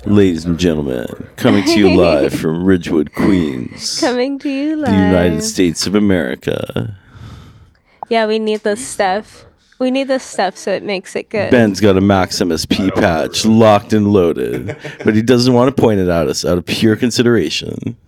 Ladies and gentlemen, coming to you live from Ridgewood, Queens. Coming to you live. The United States of America. Yeah, we need this stuff. We need this stuff so it makes it good. Ben's got a Maximus P patch locked and loaded, but he doesn't want to point it at us out of pure consideration.